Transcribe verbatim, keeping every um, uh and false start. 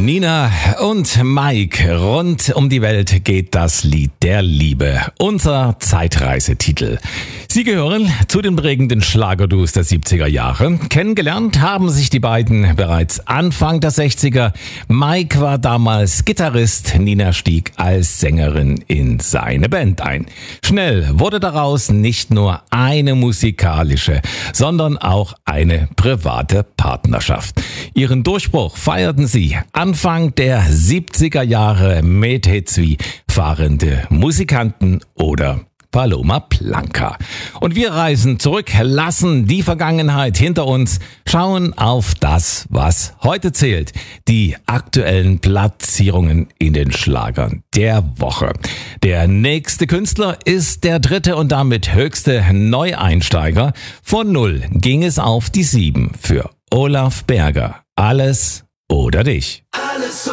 Nina und Mike, rund um die Welt geht das Lied der Liebe, unser Zeitreisetitel. Sie gehören zu den prägenden Schlagerduos der siebziger Jahre. Kennengelernt haben sich die beiden bereits Anfang der sechziger. Mike war damals Gitarrist, Nina stieg als Sängerin in seine Band ein. Schnell wurde daraus nicht nur eine musikalische, sondern auch eine private Partnerschaft. Ihren Durchbruch feierten sie Anfang der siebziger Jahre mit Hits wie Fahrende Musikanten oder Paloma Blanca. Und wir reisen zurück, lassen die Vergangenheit hinter uns, schauen auf das, was heute zählt. Die aktuellen Platzierungen in den Schlagern der Woche. Der nächste Künstler ist der dritte und damit höchste Neueinsteiger. Von null ging es auf die sieben für Olaf Berger. Alles oder dich. Alles